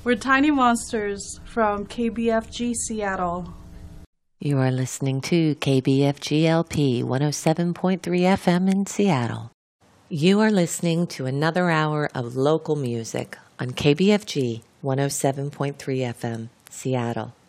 We're Tiny Monsters from KBFG Seattle. You are listening to KBFG-LP 107.3 FM in Seattle. You are listening to another hour of local music on KBFG 107.3 FM, Seattle.